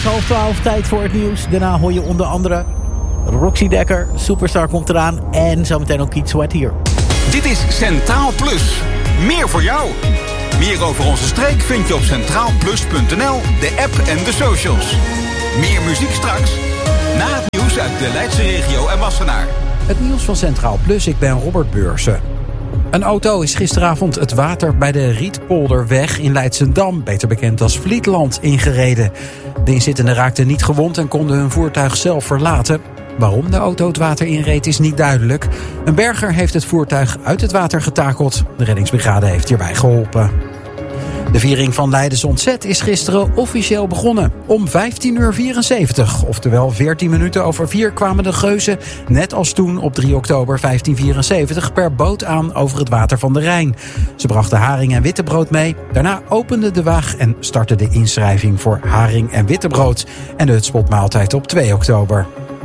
12:30 tijd voor het nieuws. Daarna hoor je onder andere Roxy Dekker, Superstar komt eraan en zometeen ook Keith Sweat hier. Dit is Centraal Plus. Meer voor jou. Meer over onze streek vind je op centraalplus.nl, de app en de socials. Meer muziek straks. Na het nieuws uit de Leidse regio en Wassenaar. Het nieuws van Centraal Plus, ik ben Robert Beursen. Een auto is gisteravond het water bij de Rietpolderweg in Leidschendam, beter bekend als Vlietland, ingereden. De inzittenden raakten niet gewond en konden hun voertuig zelf verlaten. Waarom de auto het water inreed is niet duidelijk. Een berger heeft het voertuig uit het water getakeld. De reddingsbrigade heeft hierbij geholpen. De viering van Leidens Ontzet is gisteren officieel begonnen. Om 15:74, oftewel 14 minuten over 4, kwamen de geuzen, net als toen op 3 oktober 1574, per boot aan over het water van de Rijn. Ze brachten haring en wittebrood mee. Daarna opende de waag en startte de inschrijving voor haring en wittebrood en de hutspotmaaltijd op 2 oktober.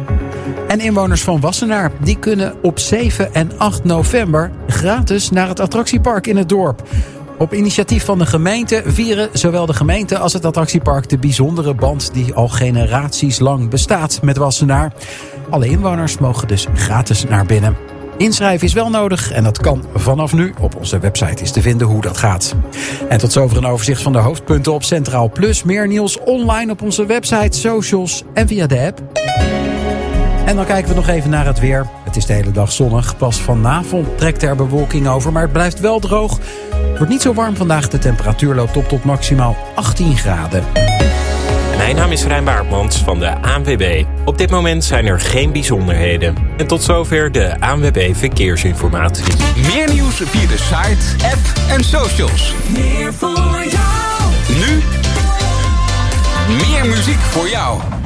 En inwoners van Wassenaar die kunnen op 7 en 8 november gratis naar het attractiepark in het dorp. Op initiatief van de gemeente vieren zowel de gemeente als het attractiepark de bijzondere band die al generaties lang bestaat met Wassenaar. Alle inwoners mogen dus gratis naar binnen. Inschrijven is wel nodig en dat kan vanaf nu. Op onze website is te vinden hoe dat gaat. En tot zover een overzicht van de hoofdpunten op Centraal Plus. Meer nieuws online op onze website, socials en via de app. En dan kijken we nog even naar het weer. Het is de hele dag zonnig. Pas vanavond trekt er bewolking over, maar het blijft wel droog. Het wordt niet zo warm vandaag. De temperatuur loopt op tot maximaal 18 graden. Mijn naam is Rijn Baartmans van de ANWB. Op dit moment zijn er geen bijzonderheden. En tot zover de ANWB Verkeersinformatie. Meer nieuws via de site, app en socials. Meer voor jou. Nu meer muziek voor jou.